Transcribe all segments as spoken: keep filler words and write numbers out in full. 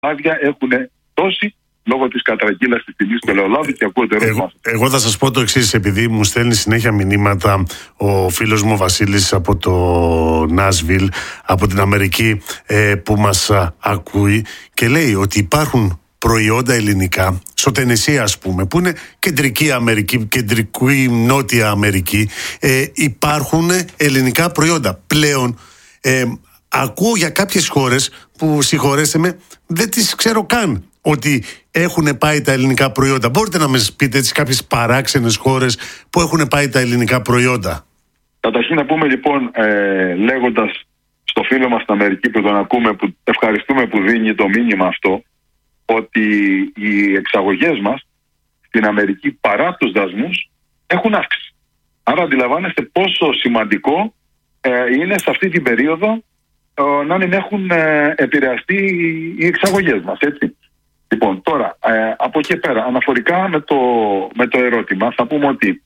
άδεια έχουν δώσει λόγω της κατρακύλας της τιμής του ελαιολάδου και ακούω το ερώτημα. Εγώ, εγώ θα σας πω το εξής, επειδή μου στέλνει συνέχεια μηνύματα ο φίλος μου Βασίλης από το Νάσβιλ, από την Αμερική, ε, που μας α, ακούει και λέει ότι υπάρχουν προϊόντα ελληνικά, στο Τενεσσί ας πούμε, που είναι κεντρική Αμερική, κεντρική Νότια Αμερική, ε, υπάρχουν ελληνικά προϊόντα. Πλέον ε, ακούω για κάποιες χώρες που, συγχωρέστε με, δεν τις ξέρω καν ότι έχουν πάει τα ελληνικά προϊόντα. Μπορείτε να μας πείτε έτσι κάποιες παράξενες χώρες που έχουν πάει τα ελληνικά προϊόντα? Καταρχήν να πούμε λοιπόν, ε, λέγοντας στο φίλο μας στην Αμερική που τον ακούμε, που ευχαριστούμε που δίνει το μήνυμα αυτό, ότι οι εξαγωγές μας στην Αμερική παρά τους δασμούς έχουν αύξηση. Άρα αντιλαμβάνεστε πόσο σημαντικό ε, είναι σε αυτή την περίοδο ε, να μην έχουν ε, επηρεαστεί οι εξαγωγές μας, έτσι. Λοιπόν, τώρα, ε, από εκεί πέρα, αναφορικά με το, με το ερώτημα, θα πούμε ότι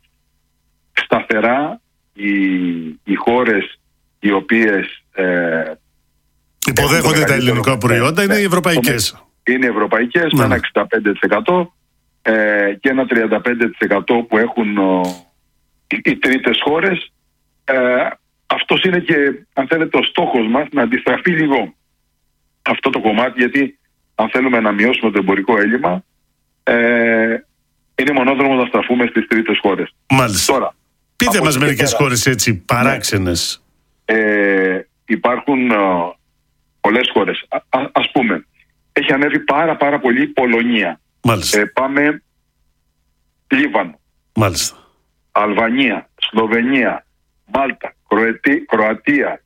σταθερά οι, οι χώρες οι οποίες ε, υποδέχονται τα ελληνικά προϊόντα είναι οι ευρωπαϊκές. Είναι ευρωπαϊκές με ένα εξήντα πέντε τοις εκατό ε, και ένα τριάντα πέντε τοις εκατό που έχουν ο, οι, οι τρίτες χώρες. Ε, αυτός είναι και, αν θέλετε, ο στόχος μας, να αντιστραφεί λίγο αυτό το κομμάτι, γιατί αν θέλουμε να μειώσουμε το εμπορικό έλλειμμα, ε, είναι μονόδρομο να στραφούμε στις τρίτες χώρες. Μάλιστα. Τώρα, πείτε μας μερικές πέρα, χώρες έτσι παράξενες. Ε, υπάρχουν ε, πολλές χώρες. Α, α, ας πούμε, έχει ανέβει πάρα πάρα πολύ η Πολωνία. Μάλιστα. Ε, πάμε Λίβανο. Μάλιστα. Αλβανία, Σλοβενία, Μάλτα, Κροατία, Κροατία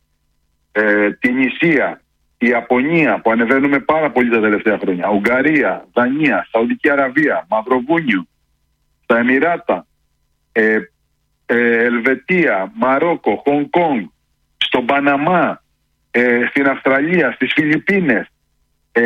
ε, Τινησία, η Ιαπωνία που ανεβαίνουμε πάρα πολύ τα τελευταία χρόνια, Ουγγαρία, Δανία, Σαουδική Αραβία, Μαυροβούνιο, τα Εμιράτα, ε, ε, Ελβετία, Μαρόκο, Χονγκ Κονγκ, στον Παναμά, ε, στην Αυστραλία, στις Φιλιππίνες. Ε,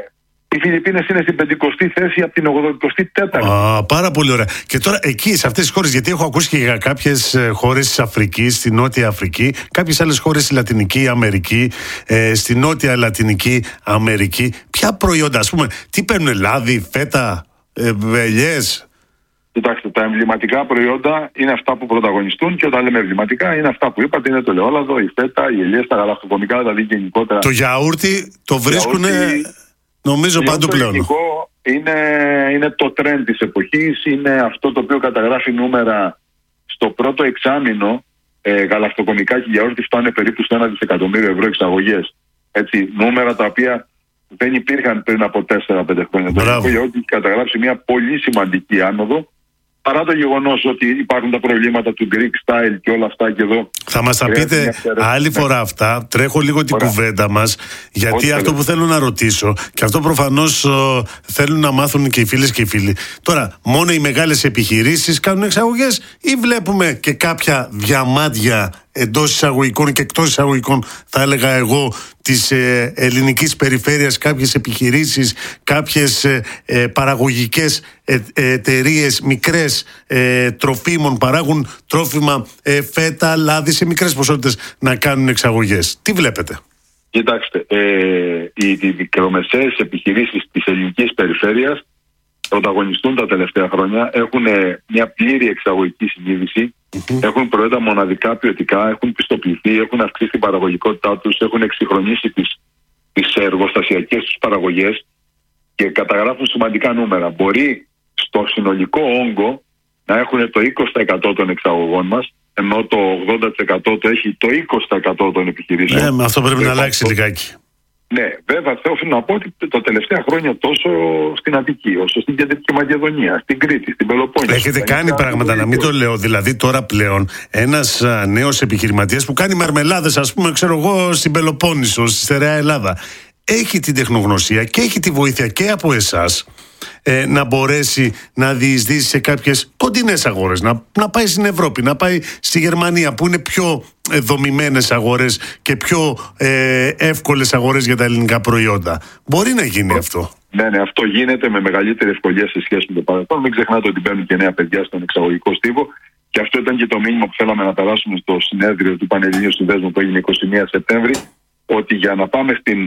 οι Φιλιππίνες είναι στην πενηκοστή θέση από την ογδοηκοστή τέταρτη. Α, πάρα πολύ ωραία. Και τώρα εκεί, σε αυτές τις χώρες, γιατί έχω ακούσει και για κάποιες χώρες της Αφρικής, στη Νότια Αφρική, κάποιες άλλες χώρες στη Λατινική Αμερική, ε, στη Νότια Λατινική Αμερική, ποια προϊόντα, ας πούμε, τι παίρνουν, λάδι, φέτα, ε, ελιές? Κοιτάξτε, τα εμβληματικά προϊόντα είναι αυτά που πρωταγωνιστούν, και όταν λέμε εμβληματικά είναι αυτά που είπατε, είναι το ελαιόλαδο, η φέτα, οι ελιές, τα γαλακτοκομικά, δηλαδή γενικότερα. Το γιαούρτι το βρίσκουν, νομίζω, παντού πλέον. Το γενικό είναι, είναι το trend της εποχής, είναι αυτό το οποίο καταγράφει νούμερα στο πρώτο εξάμηνο. Ε, γαλακτοκομικά και γιαούρτι φτάνουν περίπου στο ένα δισεκατομμύριο ευρώ εξαγωγές. Έτσι, νούμερα τα οποία δεν υπήρχαν πριν από τέσσερα πέντε χρόνια. Το ελληνικό γιαούρτι έχει καταγράψει μια πολύ σημαντική άνοδο, παρά το γεγονός ότι υπάρχουν τα προβλήματα του Greek style και όλα αυτά, και εδώ. Θα μας τα πείτε άλλη φορά αυτά. Τρέχω λίγο την Ωραία. κουβέντα μας, γιατί Όχι, αυτό που θέλω να ρωτήσω, και αυτό προφανώς uh, θέλουν να μάθουν και οι φίλες και οι φίλοι. Τώρα, μόνο οι μεγάλες επιχειρήσεις κάνουν εξαγωγές, ή βλέπουμε και κάποια διαμάντια εντός εισαγωγικών και εκτός εισαγωγικών, θα έλεγα εγώ, της ε, ελληνικής περιφέρειας, κάποιες επιχειρήσεις, κάποιες ε, ε, παραγωγικές ε, ε, εταιρείες μικρές ε, τροφίμων, παράγουν τρόφιμα, ε, φέτα, λάδι σε μικρές ποσότητες, να κάνουν εξαγωγές? Τι βλέπετε? Κοιτάξτε, ε, οι, οι μικρομεσαίες επιχειρήσεις της ελληνικής περιφέρειας πρωταγωνιστούν τα τελευταία χρόνια, έχουν μια πλήρη εξαγωγική συνείδηση, mm-hmm. έχουν προϊόντα μοναδικά ποιοτικά, έχουν πιστοποιηθεί, έχουν αυξήσει την παραγωγικότητά τους, έχουν εξυγχρονίσει τις, τις εργοστασιακές τους παραγωγές και καταγράφουν σημαντικά νούμερα. Μπορεί στο συνολικό όγκο να έχουν το είκοσι τοις εκατό των εξαγωγών μας, ενώ το ογδόντα τοις εκατό το έχει το είκοσι τοις εκατό των επιχειρήσεων. Ναι, αυτό πρέπει να αλλάξει λιγάκι. Ναι, βέβαια, θέλω να πω ότι τα τελευταία χρόνια τόσο στην Αττική, όσο στην Κεντρική Μακεδονία, στην Κρήτη, στην Πελοπόννησο. Έχετε κάνει πράγματα, να μην το λέω. Δηλαδή, τώρα πλέον ένας νέος επιχειρηματίας που κάνει μαρμελάδες, ας πούμε, ξέρω εγώ, στην Πελοπόννησο, στη στερεά Ελλάδα, έχει την τεχνογνωσία και έχει τη βοήθεια και από εσάς ε, να μπορέσει να διεισδύσει σε κάποιες κοντινές αγορές, να, να πάει στην Ευρώπη, να πάει στη Γερμανία, που είναι πιο ε, δομημένες αγορές και πιο ε, εύκολες αγορές για τα ελληνικά προϊόντα. Μπορεί να γίνει αυτό? Ναι, ναι, αυτό γίνεται με μεγαλύτερη ευκολία σε σχέση με το παρελθόν. Μην ξεχνάτε ότι μπαίνουν και νέα παιδιά στον εξαγωγικό στίβο, και αυτό ήταν και το μήνυμα που θέλαμε να περάσουμε στο συνέδριο του Πανελληνίου Συνδέσμου που έγινε εικοστή πρώτη Σεπτέμβρη, ότι για να πάμε στην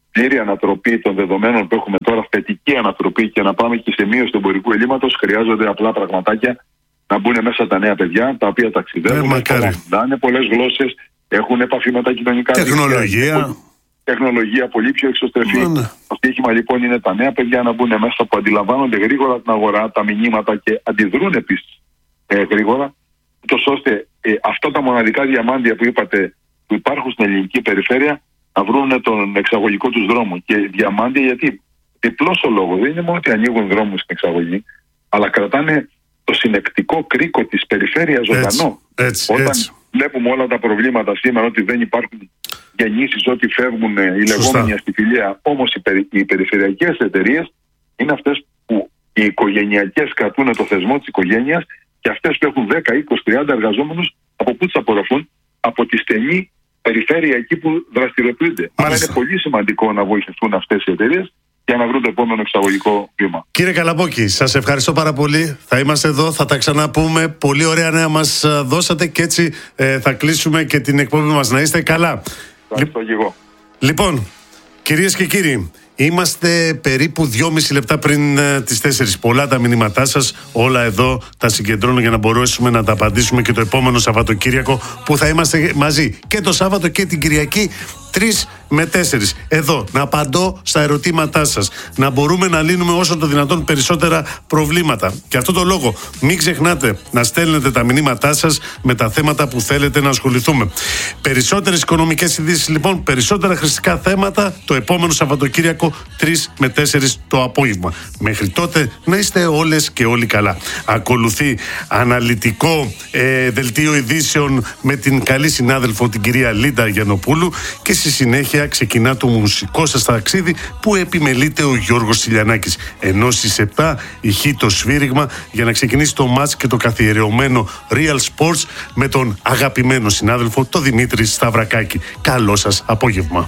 πλήρη ανατροπή των δεδομένων που έχουμε τώρα, θετική ανατροπή και να πάμε και σε μείωση του εμπορικού ελλείμματος, χρειάζονται απλά πραγματάκια να μπουν μέσα τα νέα παιδιά, τα οποία ταξιδεύουν, είναι πολλές γλώσσες, έχουν επαφή με τα κοινωνικά τεχνολογία. δίκτυα, τεχνολογία πολύ πιο εξωστρεφή. Ναι, ναι. Το στοίχημα λοιπόν είναι τα νέα παιδιά να μπουν μέσα, που αντιλαμβάνονται γρήγορα την αγορά, τα μηνύματα και αντιδρούν επίσης ε, γρήγορα, ούτως ώστε ε, αυτά τα μοναδικά διαμάντια που είπατε που υπάρχουν στην ελληνική περιφέρεια να βρουν τον εξαγωγικό τους δρόμο. Και διαμάντια γιατί διπλός ο λόγος, δεν είναι μόνο ότι ανοίγουν δρόμους στην εξαγωγή, αλλά κρατάνε το συνεκτικό κρίκο της περιφέρειας ζωντανό. Έτσι, Όταν έτσι. βλέπουμε όλα τα προβλήματα σήμερα, ότι δεν υπάρχουν γεννήσεις, ότι φεύγουν οι λεγόμενοι αστιφιλία, όμως οι, περι, οι περιφερειακές εταιρείες είναι αυτές που οι οικογενειακές κρατούν το θεσμό της οικογένειας, και αυτές που έχουν δέκα, είκοσι, τριάντα εργαζόμενους, από πού τους απορροφούν? Από τη στενή περιφέρεια εκεί που δραστηριοποιούνται. Άρα είναι πολύ σημαντικό να βοηθηθούν αυτές οι εταιρείες για να βρουν το επόμενο εξαγωγικό βήμα. Κύριε Καλαμπόκη, σας ευχαριστώ πάρα πολύ. Θα είμαστε εδώ, θα τα ξαναπούμε. Πολύ ωραία νέα μας δώσατε και έτσι ε, θα κλείσουμε και την εκπομπή μας. Να είστε καλά. Ευχαριστώ και εγώ. Λοιπόν, κυρίες και κύριοι, είμαστε περίπου δυόμιση λεπτά πριν ε, τις τέσσερις. Πολλά τα μηνύματά σας, όλα εδώ τα συγκεντρώνω για να μπορέσουμε να τα απαντήσουμε και το επόμενο Σαββατοκύριακο που θα είμαστε μαζί. Και το Σάββατο και την Κυριακή, τρεις με τέσσερις. Εδώ, να απαντώ στα ερωτήματά σας. Να μπορούμε να λύνουμε όσο το δυνατόν περισσότερα προβλήματα. Και αυτό το λόγο, μην ξεχνάτε να στέλνετε τα μηνύματά σας με τα θέματα που θέλετε να ασχοληθούμε. Περισσότερες οικονομικές ειδήσεις, λοιπόν, περισσότερα χρηστικά θέματα το επόμενο Σαββατοκύριακο, τρεις με τέσσερις το απόγευμα. Μέχρι τότε να είστε όλες και όλοι καλά. Ακολουθεί αναλυτικό ε, δελτίο ειδήσεων με την καλή συνάδελφο την κυρία Λίντα Γιαννοπούλου, και στη συνέχεια ξεκινά το μουσικό σας ταξίδι που επιμελείται ο Γιώργος Στυλιανάκης. Ενώ στις επτά ηχεί το σφύριγμα για να ξεκινήσει το μάτς και το καθιερωμένο Real Sports με τον αγαπημένο συνάδελφο το Δημήτρη Σταυρακάκη. Καλό σας απόγευμα.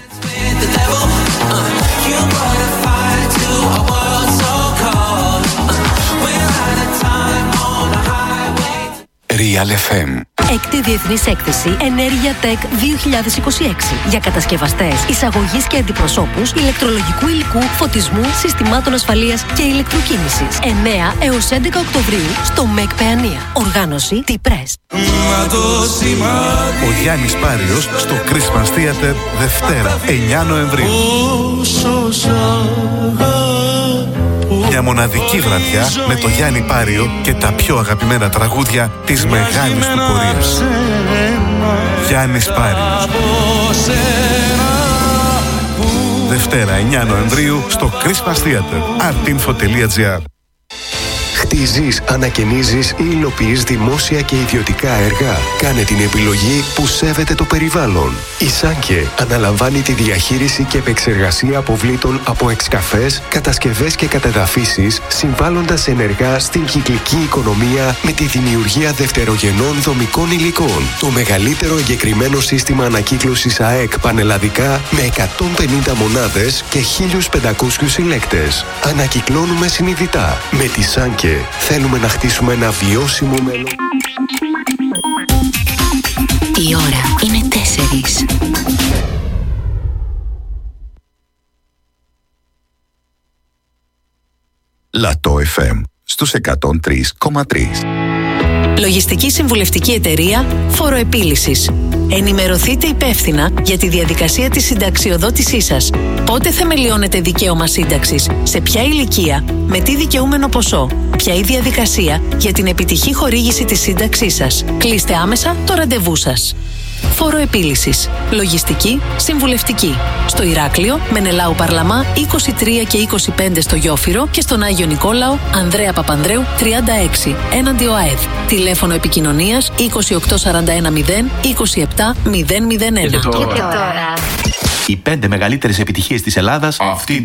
Real εφ εμ. Έκτη Διεθνής Έκθεση Ενέργεια Tech δύο χιλιάδες είκοσι έξι για κατασκευαστές, εισαγωγής και αντιπροσώπους ηλεκτρολογικού υλικού, φωτισμού, συστημάτων ασφαλείας και ηλεκτροκίνησης. εννέα έως έντεκα Οκτωβρίου στο ΜΕΚ Παιανία. Οργάνωση T-Press. Ο Γιάννης Πάριος στο Christmas Theater Δευτέρα εννέα Νοεμβρίου. Μια μοναδική βραδιά με το Γιάννη Πάριο και τα πιο αγαπημένα τραγούδια της μεγάλης του πορείας. Γιάννης Πάριος. Δευτέρα εννέα Νοεμβρίου στο Christmas Theater. artinfo τελεία gr. Χτίζεις, ανακαινίζεις ή υλοποιείς δημόσια και ιδιωτικά έργα. Κάνε την επιλογή που σέβεται το περιβάλλον. Η Σάνκε αναλαμβάνει τη διαχείριση και επεξεργασία αποβλήτων από εξκαφές, κατασκευές και κατεδαφίσεις, συμβάλλοντας ενεργά στην κυκλική οικονομία με τη δημιουργία δευτερογενών δομικών υλικών. Το μεγαλύτερο εγκεκριμένο σύστημα ανακύκλωσης ΑΕΚ πανελλαδικά με εκατόν πενήντα μονάδες και χίλιους πεντακόσιους συλλέκτες. Ανακυκλώνουμε συνειδητά. Με τη Σάνκε θέλουμε να χτίσουμε ένα βιώσιμο μέλλον. Η ώρα είναι τέσσερις. Λατό εφ εμ στους εκατόν τρία κόμμα τρία. Λογιστική συμβουλευτική εταιρεία Φοροεπίλυσης. Ενημερωθείτε υπεύθυνα για τη διαδικασία της συνταξιοδότησής σας. Πότε θεμελιώνετε δικαίωμα σύνταξης, σε ποια ηλικία, με τι δικαιούμενο ποσό, ποια η διαδικασία για την επιτυχή χορήγηση της σύνταξής σας. Κλείστε άμεσα το ραντεβού σας. Φοροεπίλυσης. Λογιστική συμβουλευτική. Στο Ηράκλειο, Μενελάου Παρλαμά είκοσι τρία και είκοσι πέντε στο Γιόφυρο και στον Άγιο Νικόλαο, Ανδρέα Παπανδρέου τριάντα έξι, έναντι ΟΑΕΔ. Τηλέφωνο επικοινωνίας είκοσι οκτώ σαράντα ένα μηδέν είκοσι επτά μηδέν μηδέν ένα. Και τώρα. Οι πέντε μεγαλύτερες επιτυχίες της Ελλάδας αυτή